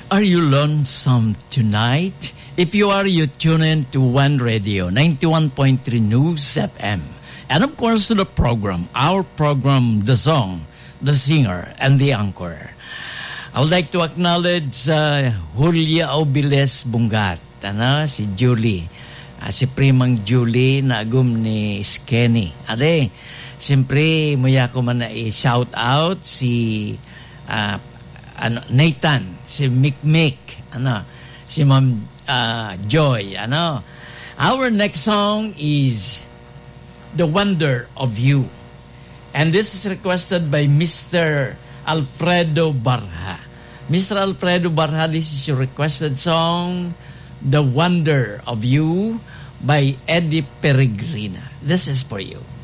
Are you lonesome tonight? If you are, you tune in to One Radio, 91.3 News FM. And of course to the program, our program, the song, the singer, and the anchor. I would like to acknowledge Julia Obiles Bungat, si Julie. Si Primang Julie na agum ni Skenny. Ade, siyempre, maya ko man na i-shout out si Nathan, si Mick, si Ma'am Joy, Our next song is The Wonder of You. And this is requested by Mr. Alfredo Barha. Mr. Alfredo Barha, this is your requested song, The Wonder of You by Eddie Peregrina. This is for you.